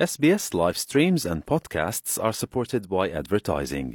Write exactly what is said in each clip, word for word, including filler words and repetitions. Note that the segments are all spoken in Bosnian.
S B S live streams and podcasts are supported by advertising.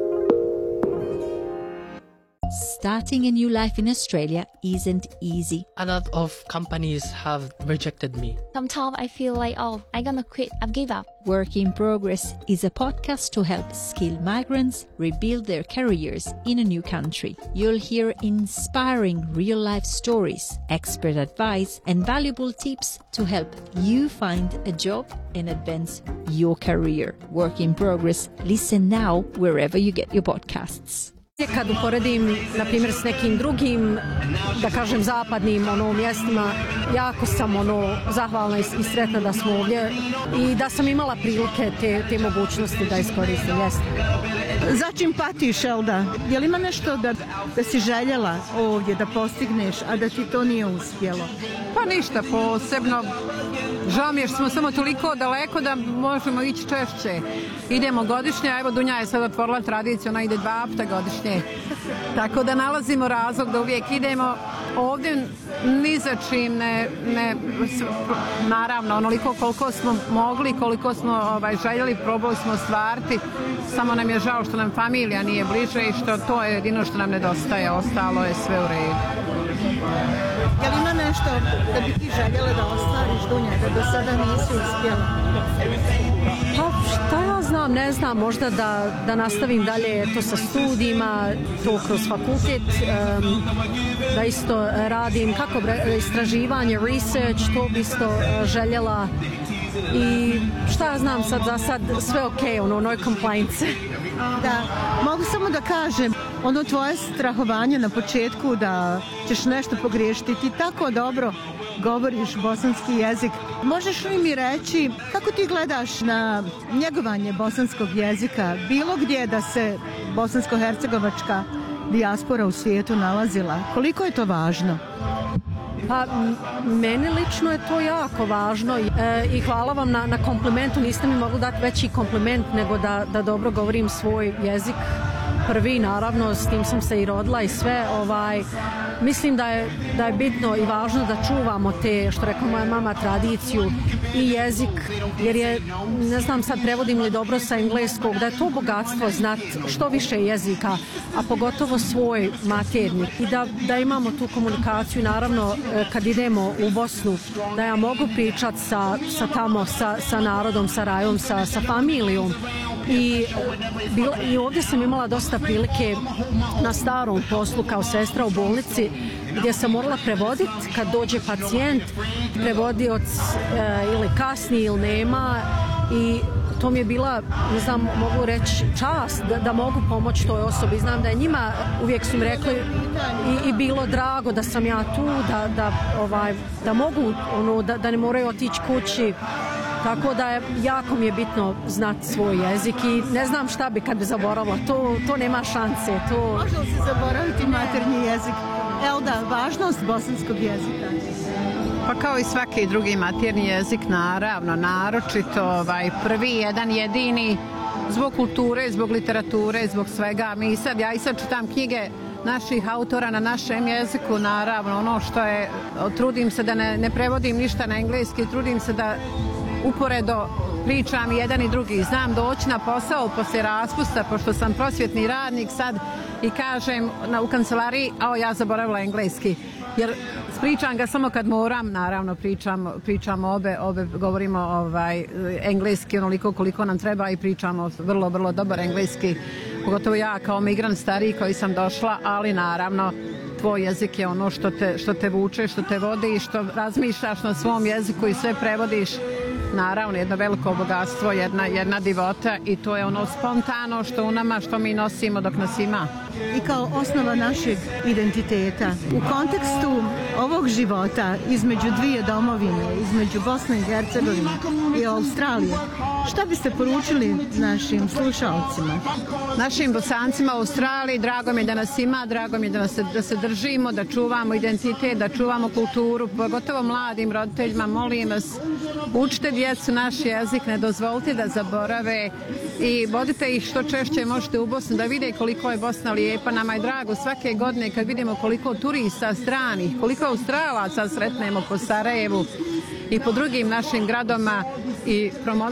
Starting a new life in Australia isn't easy. A lot of companies have rejected me. Sometimes I feel like, oh, I'm gonna quit, I've give up. Work in Progress is a podcast to help skilled migrants rebuild their careers in a new country. You'll hear inspiring real-life stories, expert advice, and valuable tips to help you find a job and advance your career. Work in Progress. Listen now wherever you get your podcasts. Kad uporedim, na primjer, s nekim drugim, da kažem, zapadnim ono, mjestima, jako sam ono, zahvalna i, i sretna da smo ovdje i da sam imala prilike te, te mogućnosti da iskoristim. Jeste. Za čim patiš, Elda? Je li ima nešto da, da si željela ovdje da postigneš, a da ti to nije uspjelo? Pa ništa posebno. Žao mi je što smo samo toliko daleko da možemo ići češće. Idemo godišnje, a evo Dunja je sad otvorila tradiciju, ona ide dva puta godišnje. Tako da nalazimo razlog da uvijek idemo. Ovdje ni za čim ne, ne, naravno, onoliko koliko smo mogli, koliko smo ovaj, željeli, probali smo stvariti. Samo nam je žao što nam familija nije bliže i što to je jedino što nam nedostaje, ostalo je sve u redu. Je li ima nešto da bi ti željela da ostvariš, Dunja, da do sada nisi uspjela? Pa šta ja znam, ne znam, možda da, da nastavim dalje to sa studijima, to kroz fakultet, um, da isto radim kako bre, istraživanje, research, to bi isto željela i šta ja znam sad za sad, sve ok, ono, no complaints. Da, mogu samo da kažem, ono tvoje strahovanje na početku da ćeš nešto pogriješiti, ti tako dobro govoriš bosanski jezik. Možeš li mi reći kako ti gledaš na njegovanje bosanskog jezika bilo gdje da se bosansko-hercegovačka dijaspora u svijetu nalazila? Koliko je to važno? Pa, meni lično je to jako važno e, i hvala vam na, na komplimentu. Niste mi mogli dati veći kompliment nego da, da dobro govorim svoj jezik prvi, naravno, s tim sam se i rodila i sve. Ovaj, mislim da je, da je bitno i važno da čuvamo te, što rekla moja mama, tradiciju i jezik, jer je, ne znam sad prevodim li dobro sa engleskog, da je to bogatstvo znat što više jezika, a pogotovo svoj maternji. I da, da imamo tu komunikaciju, naravno, kad idemo u Bosnu, da ja mogu pričat sa, sa tamo, sa, sa narodom, sa rajom, sa, sa familijom. I, bila, I ovdje sam imala dosta prilike na starom poslu kao sestra u bolnici gdje sam morala prevoditi kad dođe pacijent, prevodioc e, ili kasni ili nema i to mi je bila, ne znam, mogu reći čast da, da mogu pomoći toj osobi. Znam da je njima, uvijek su mi rekli i, i bilo drago da sam ja tu, da, da, ovaj, da mogu, ono, da, da ne moraju otići kući. Tako da je, jako mi je bitno znati svoj jezik i ne znam šta bi kad bi zaboravila, to, to nema šanse. To... Može li se zaboraviti maternji jezik? Elda, važnost bosanskog jezika? Pa kao i svaki drugi maternji jezik, naravno, naročito ovaj, prvi, jedan jedini, zbog kulture, zbog literature, zbog svega. Mi sad, ja i sad čitam knjige naših autora na našem jeziku, naravno, ono što je, trudim se da ne, ne prevodim ništa na engleski, trudim se da uporedo pričam jedan i drugi. Znam doći na posao poslije raspusta, pošto sam prosvjetni radnik sad i kažem na, u kancelariji, a ja zaboravila engleski. Jer pričam ga samo kad moram, naravno pričam, pričamo obe, obe govorimo ovaj, engleski onoliko koliko nam treba i pričamo vrlo, vrlo dobar engleski. Pogotovo ja kao migrant stariji koji sam došla, ali naravno tvoj jezik je ono što te, što te vuče, što te vodi, što razmišljaš na svom jeziku i sve prevodiš. Naravno, jedno veliko bogatstvo, jedna, jedna divota i to je ono spontano što u nama, što mi nosimo dok nas ima. I kao osnova našeg identiteta. U kontekstu ovog života između dvije domovine, između Bosne i Hercegovine i Australije, šta biste poručili našim slušalcima? Našim Bosancima u Australiji, drago mi je da nas ima, drago mi je da, nas, da se držimo, da čuvamo identitet, da čuvamo kulturu, pogotovo mladim roditeljima, molim vas, učite djecu naš jezik, ne dozvolite da zaborave i vodite ih što češće možete u Bosnu da vide koliko je Bosna lijepa. Nama je drago svake godine kad vidimo koliko turista stranih, koliko Australaca sretnemo po Sarajevu i po drugim našim gradoma i promoviramo